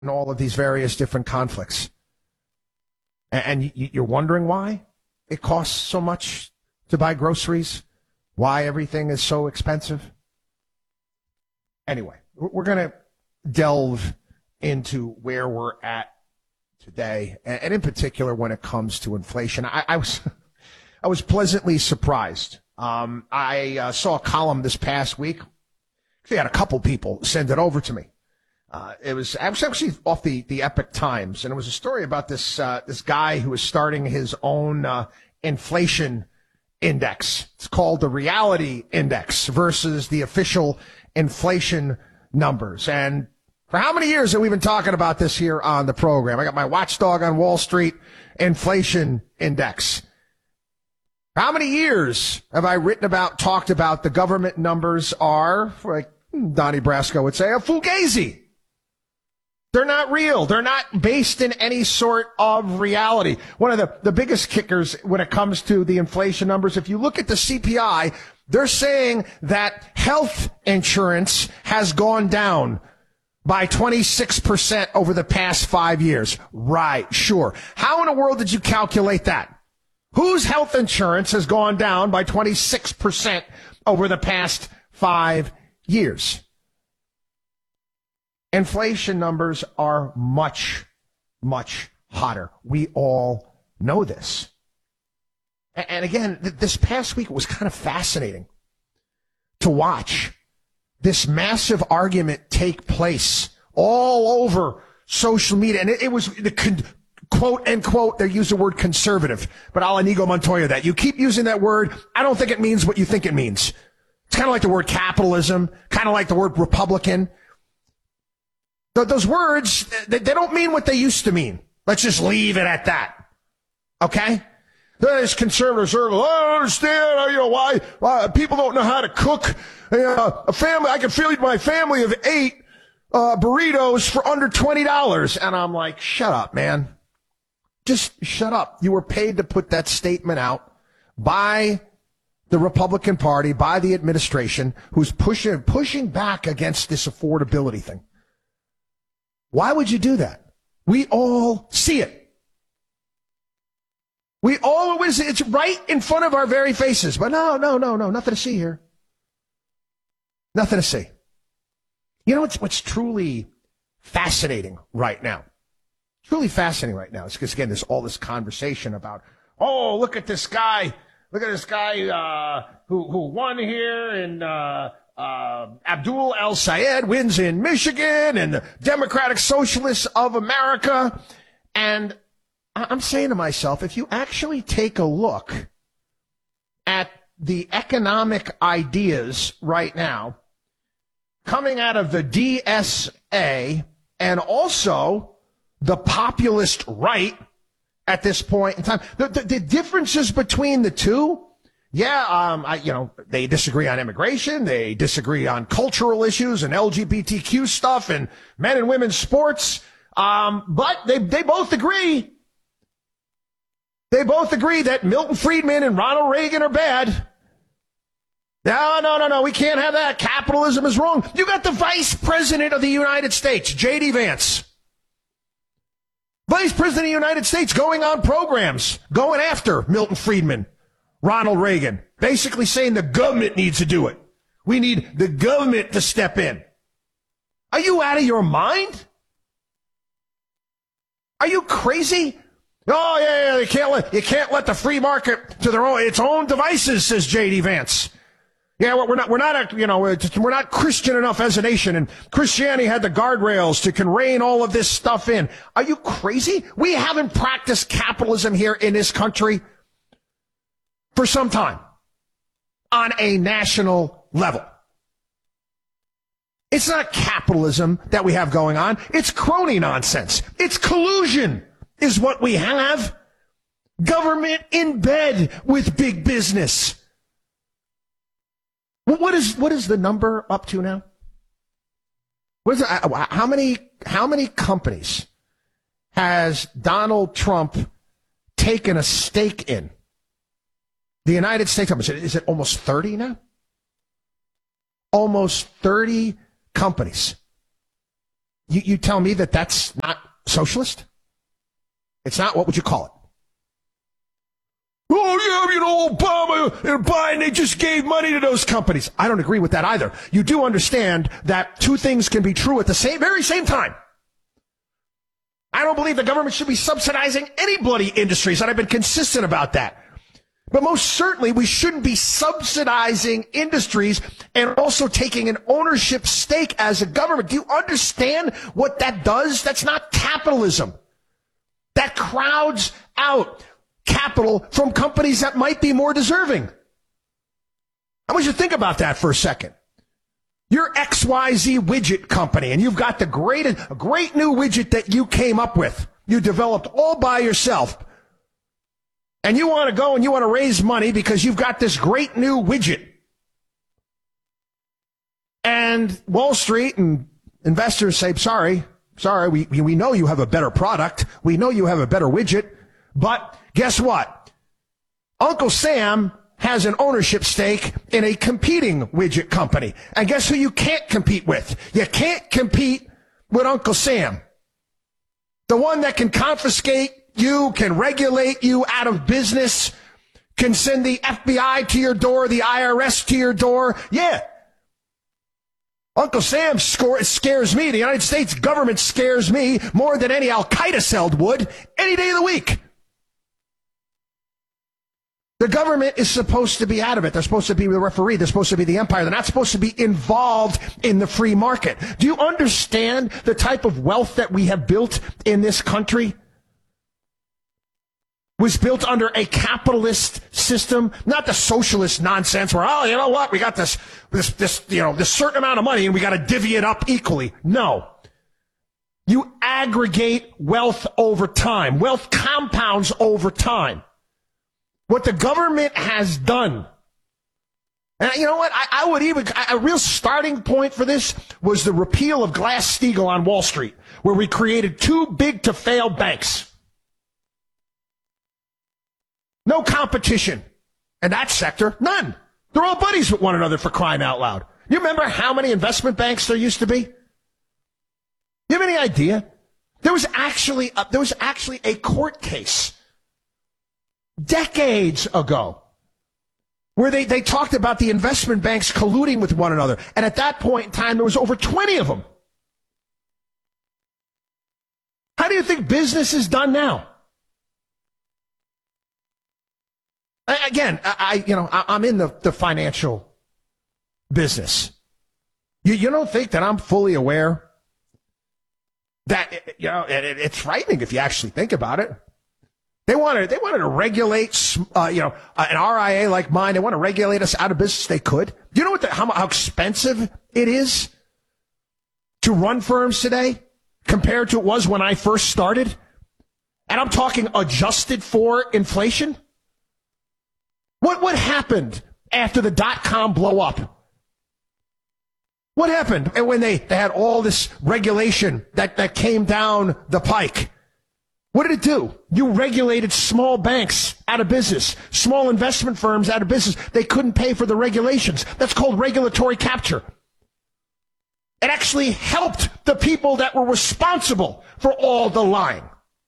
in all of these various different conflicts. And you're wondering why it costs so much to buy groceries, why everything is so expensive. Anyway, we're going to delve into where we're at today, and in particular when it comes to inflation. I was pleasantly surprised. I saw a column this past week. Actually, had a couple people send it over to me. I was actually off the Epoch Times, and it was a story about this guy who was starting his own inflation index. It's called the Reality Index versus the official inflation numbers. And for how many years have we been talking about this here on the program? I got my watchdog on Wall Street inflation index. For how many years have I talked about the government numbers are, like Donnie Brasco would say, a fugazi? They're not real. They're not based in any sort of reality. One of the biggest kickers when it comes to the inflation numbers, if you look at the CPI, they're saying that health insurance has gone down by 26% over the past 5 years. Right, sure. How in the world did you calculate that? Whose health insurance has gone down by 26% over the past 5 years? Inflation numbers are much, much hotter. We all know this. And again, this past week it was kind of fascinating to watch this massive argument take place all over social media. And it was the quote, end quote, they use the word conservative, but I'll Inigo Montoya that. You keep using that word, I don't think it means what you think it means. It's kind of like the word capitalism, kind of like the word Republican. Those words, they don't mean what they used to mean. Let's just leave it at that. Okay? There's conservative circles. I don't understand, why people don't know how to cook. A family, I can feed my family of 8 burritos for under $20. And I'm like, shut up, man. Just shut up. You were paid to put that statement out by the Republican Party, by the administration, who's pushing back against this affordability thing. Why would you do that? We all see it. It's right in front of our very faces. But no, nothing to see here. Nothing to see. You know what's truly fascinating right now? Truly fascinating right now is because, again, there's all this conversation about, oh, look at this guy who won here in Abdul El-Sayed wins in Michigan and the Democratic Socialists of America. And I'm saying to myself, if you actually take a look at the economic ideas right now coming out of the DSA and also the populist right at this point in time, the differences between the two, they disagree on immigration. They disagree on cultural issues and LGBTQ stuff and men and women's sports. But they both agree. They both agree that Milton Friedman and Ronald Reagan are bad. No, we can't have that. Capitalism is wrong. You got the Vice President of the United States, J.D. Vance. Vice President of the United States going on programs, going after Milton Friedman, Ronald Reagan, basically saying the government needs to do it. We need the government to step in. Are you out of your mind? Are you crazy? Oh, yeah, you can't let the free market to its own devices, says J.D. Vance. Yeah, we're not Christian enough as a nation, and Christianity had the guardrails to can rein all of this stuff in. Are you crazy? We haven't practiced capitalism here in this country for some time on a national level. It's not capitalism that we have going on. It's crony nonsense. It's collusion is what we have. Government in bed with big business. What is the number up to now? What is it? How many companies has Donald Trump taken a stake in? The United States, is it almost 30 now? Almost 30 companies. You tell me that that's not socialist? It's not. What would you call it? Oh, yeah, Obama and Biden, they just gave money to those companies. I don't agree with that either. You do understand that two things can be true at the very same time. I don't believe the government should be subsidizing any bloody industries, and I've been consistent about that. But most certainly, we shouldn't be subsidizing industries and also taking an ownership stake as a government. Do you understand what that does? That's not capitalism. That crowds out capital from companies that might be more deserving. I want you to think about that for a second. You're XYZ widget company, and you've got the great new widget that you came up with. You developed all by yourself. And you want to go and you want to raise money because you've got this great new widget. And Wall Street and investors say, sorry, we know you have a better product. We know you have a better widget. But guess what? Uncle Sam has an ownership stake in a competing widget company. And guess who you can't compete with? You can't compete with Uncle Sam. The one that can confiscate you, can regulate you out of business, can send the FBI to your door, the IRS to your door. Yeah. Uncle Sam scares me. The United States government scares me more than any Al-Qaeda cell would any day of the week. The government is supposed to be out of it. They're supposed to be the referee. They're supposed to be the empire. They're not supposed to be involved in the free market. Do you understand the type of wealth that we have built in this country? Was built under a capitalist system, not the socialist nonsense where, oh, you know what, we got this certain amount of money and we got to divvy it up equally. No. You aggregate wealth over time. Wealth compounds over time. What the government has done, and you know what, a real starting point for this was the repeal of Glass-Steagall on Wall Street, where we created too big to fail banks. No competition in that sector. None. They're all buddies with one another, for crying out loud. You remember how many investment banks there used to be? You have any idea? There was actually a court case decades ago where they talked about the investment banks colluding with one another. And at that point in time, there was over 20 of them. How do you think business is done now? Again, I'm in the financial business. You don't think that I'm fully aware that, it's frightening if you actually think about it. They wanted to regulate, an RIA like mine. They want to regulate us out of business. They could. Do you know how expensive it is to run firms today compared to it was when I first started? And I'm talking adjusted for inflation. What happened after the dot-com blow up? What happened? And when they had all this regulation that came down the pike, what did it do? You regulated small banks out of business, small investment firms out of business. They couldn't pay for the regulations. That's called regulatory capture. It actually helped the people that were responsible for all the lying.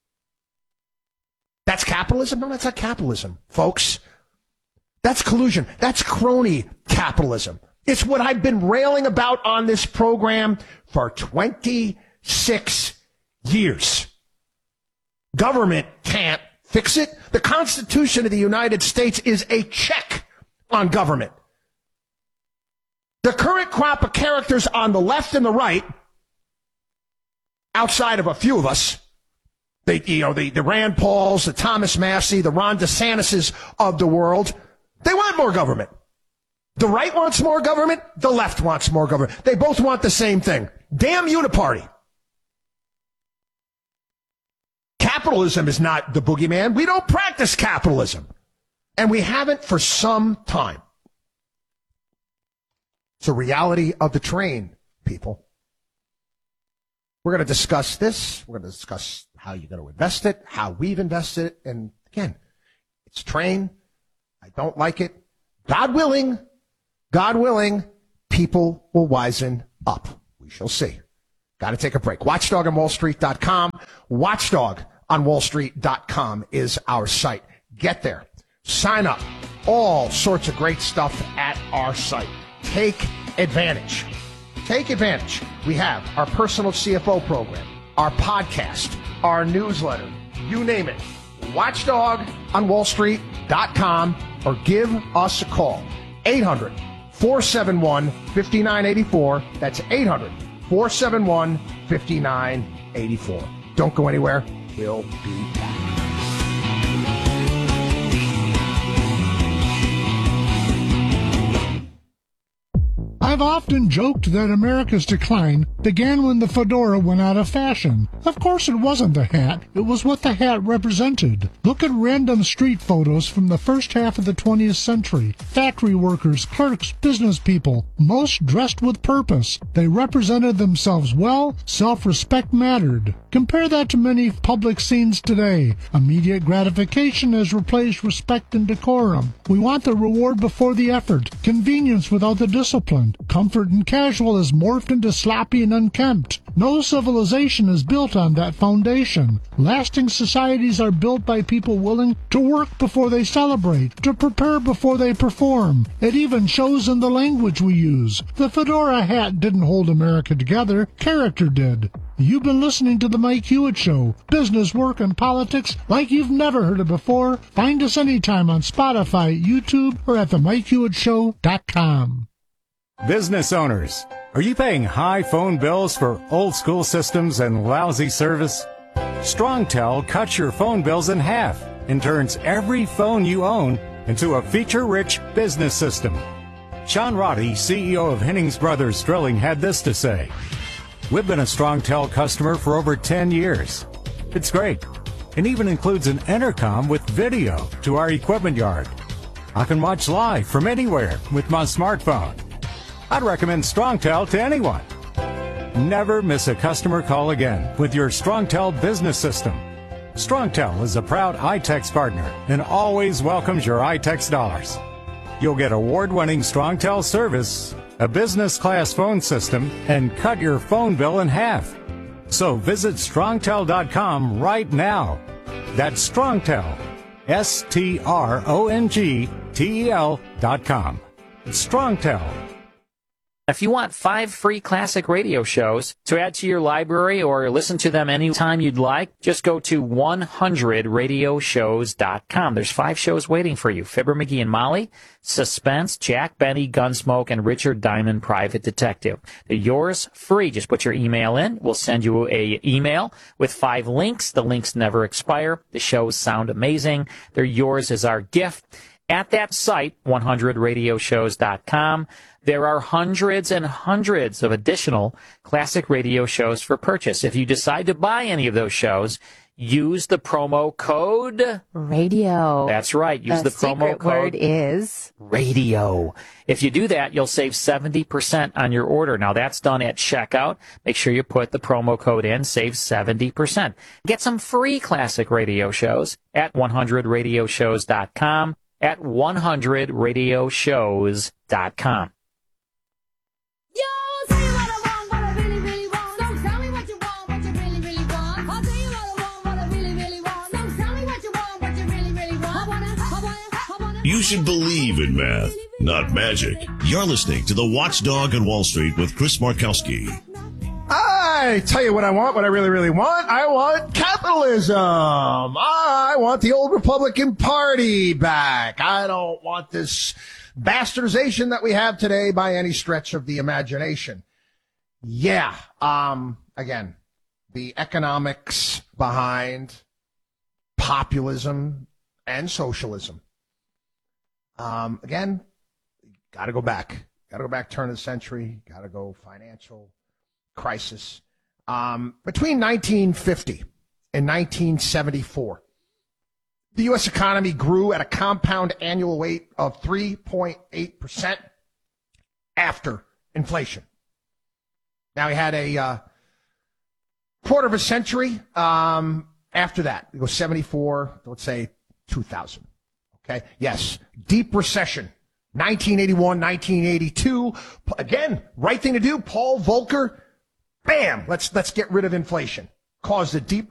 That's capitalism? No, that's not capitalism, folks. That's collusion. That's crony capitalism. It's what I've been railing about on this program for 26 years. Government can't fix it. The Constitution of the United States is a check on government. The current crop of characters on the left and the right, outside of a few of us, the Rand Pauls, the Thomas Massie, the Ron DeSantises of the world, they want more government. The right wants more government. The left wants more government. They both want the same thing. Damn uniparty. Capitalism is not the boogeyman. We don't practice capitalism. And we haven't for some time. It's a reality of the train, people. We're going to discuss this. We're going to discuss how you're going to invest it, how we've invested it. And again, it's train. I don't like it. God willing, people will wisen up. We shall see. Got to take a break. WatchdogOnWallStreet.com. WatchdogOnWallStreet.com is our site. Get there. Sign up. All sorts of great stuff at our site. Take advantage. Take advantage. We have our personal CFO program, our podcast, our newsletter, you name it. WatchdogOnWallStreet.com or give us a call. 800-471-5984. That's 800-471-5984. Don't go anywhere. We'll be back. I've often joked that America's decline began when the fedora went out of fashion. Of course it wasn't the hat, it was what the hat represented. Look at random street photos from the first half of the 20th century. Factory workers, clerks, business people, most dressed with purpose. They represented themselves well, self-respect mattered. Compare that to many public scenes today. Immediate gratification has replaced respect and decorum. We want the reward before the effort, convenience without the discipline. Comfort and casual has morphed into sloppy and unkempt. No civilization is built on that foundation. Lasting societies are built by people willing to work before they celebrate, to prepare before they perform. It even shows in the language we use. The fedora hat didn't hold America together, character did. You've been listening to The Mike Hewitt Show. Business, work, and politics like you've never heard it before. Find us anytime on Spotify, YouTube, or at themikehewittshow.com. Business owners, are you paying high phone bills for old school systems and lousy service? StrongTel cuts your phone bills in half and turns every phone you own into a feature-rich business system. Sean Roddy, CEO of Hennings Brothers Drilling, had this to say: "We've been a StrongTel customer for over 10 years. It's great. It even includes an intercom with video to our equipment yard. I can watch live from anywhere with my smartphone. I'd recommend StrongTel to anyone. Never miss a customer call again with your StrongTel business system. StrongTel is a proud iTex partner and always welcomes your iTex dollars. You'll get award-winning StrongTel service, a business-class phone system, and cut your phone bill in half. So visit StrongTel.com right now. That's StrongTel, StrongTel.com. It's StrongTel. If you want 5 free classic radio shows to add to your library or listen to them anytime you'd like, just go to 100radioshows.com. There's 5 shows waiting for you. Fibber McGee and Molly, Suspense, Jack Benny, Gunsmoke, and Richard Diamond, Private Detective. They're yours free. Just put your email in. We'll send you an email with 5 links. The links never expire. The shows sound amazing. They're yours as our gift. At that site, 100radioshows.com, there are hundreds and hundreds of additional classic radio shows for purchase. If you decide to buy any of those shows, use the promo code radio. That's right. Use the promo code. Word is radio. If you do that, you'll save 70% on your order. Now, that's done at checkout. Make sure you put the promo code in. Save 70%. Get some free classic radio shows at 100radioshows.com. At 100radioshows.com. Yo, say what I want, what I really, really want. Don't tell me what you want, what you really, really want. I'll tell you what I want, what I really, really want. Don't tell me what you want, what you really, really want. I wanna. You should believe in math, not magic. You're listening to The Watchdog on Wall Street with Chris Markowski. I tell you what I want, what I really, really want. I want capitalism. I want the old Republican Party back. I don't want this bastardization that we have today by any stretch of the imagination. Yeah. Again, the economics behind populism and socialism. Again, gotta go back. Gotta go back, turn of the century. Gotta go financial crisis. Between 1950 and 1974, the U.S. economy grew at a compound annual rate of 3.8% after inflation. Now, we had a quarter of a century after that. We go 74, let's say 2000. Okay? Yes, deep recession. 1981, 1982. Again, right thing to do. Paul Volcker Bam! Let's get rid of inflation. Caused a deep